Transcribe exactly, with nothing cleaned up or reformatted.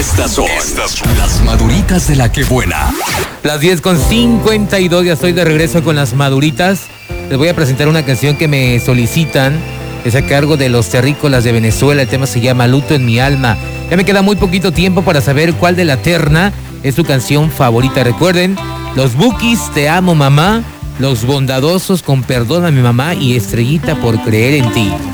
Estas son, Estas son las maduritas de la que buena. Las diez con cincuenta y dos, ya estoy de regreso con las maduritas. Les voy a presentar una canción que me solicitan. Es a cargo de los terrícolas de Venezuela. El tema se llama Luto en mi alma. Ya me queda muy poquito tiempo para saber cuál de la terna es su canción favorita. Recuerden, los Bukis, Te amo mamá, Los Bondadosos con Perdóname mamá y Estrellita por creer en ti.